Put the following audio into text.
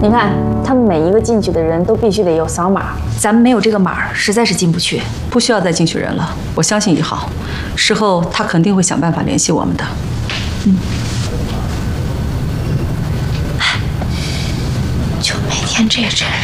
你看，他们每一个进去的人都必须得有扫码， 咱们没有这个码，实在是进不去。 不需要再进去人了，我相信一号，事后他肯定会想办法联系我们的。 就每天这阵